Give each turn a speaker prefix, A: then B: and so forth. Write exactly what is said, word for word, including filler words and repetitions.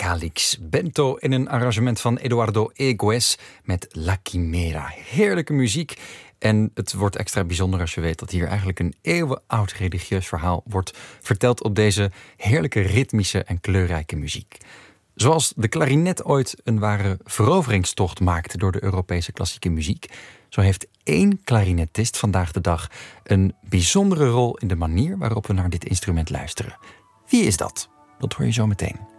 A: Calix Bento in een arrangement van Eduardo Egues met La Quimera. Heerlijke muziek. En het wordt extra bijzonder als je weet dat hier eigenlijk een eeuwenoud religieus verhaal wordt verteld op deze heerlijke ritmische en kleurrijke muziek. Zoals de klarinet ooit een ware veroveringstocht maakte door de Europese klassieke muziek, zo heeft één klarinetist vandaag de dag een bijzondere rol in de manier waarop we naar dit instrument luisteren. Wie is dat? Dat hoor je zo meteen.